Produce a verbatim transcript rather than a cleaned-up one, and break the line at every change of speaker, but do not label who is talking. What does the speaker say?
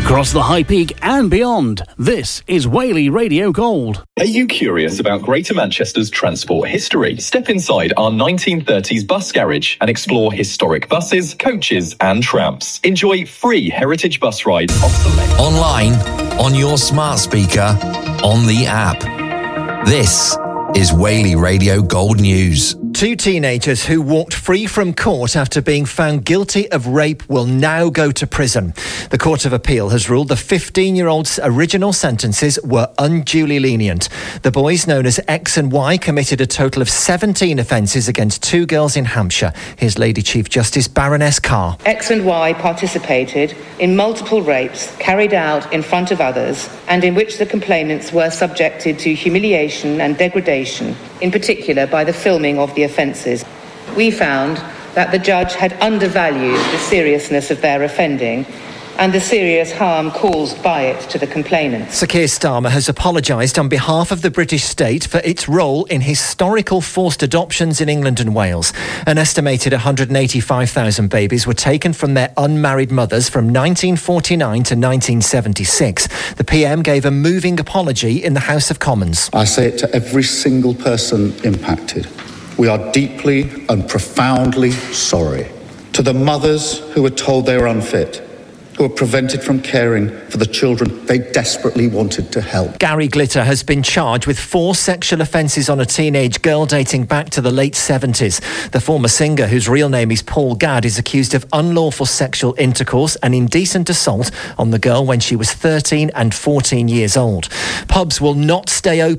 Across the High Peak and beyond, this is Whaley Radio Gold.
Are you curious about Greater Manchester's transport history? Step inside our nineteen thirties bus garage and explore historic buses, coaches and trams. Enjoy free heritage bus rides on select.
Online, on your smart speaker, on the app. This is Whaley Radio Gold News.
Two teenagers who walked free from court after being found guilty of rape will now go to prison. The Court of Appeal has ruled the fifteen-year-old's original sentences were unduly lenient. The boys, known as X and Y, committed a total of seventeen offences against two girls in Hampshire. Here's Lady Chief Justice Baroness Carr.
X and Y participated in multiple rapes carried out in front of others and in which the complainants were subjected to humiliation and degradation, in particular by the filming of the offences. We found that the judge had undervalued the seriousness of their offending and the serious harm caused by it to the complainants.
Sir Keir Starmer has apologised on behalf of the British state for its role in historical forced adoptions in England and Wales. An estimated one hundred eighty-five thousand babies were taken from their unmarried mothers from nineteen forty-nine to nineteen seventy-six. The P M gave a moving apology in the House of Commons.
I say it to every single person impacted. We are deeply and profoundly sorry. To the mothers who were told they were unfit, who were prevented from caring for the children they desperately wanted to help.
Gary Glitter has been charged with four sexual offences on a teenage girl dating back to the late seventies. The former singer, whose real name is Paul Gadd, is accused of unlawful sexual intercourse and indecent assault on the girl when she was thirteen and fourteen years old. Pubs will not stay open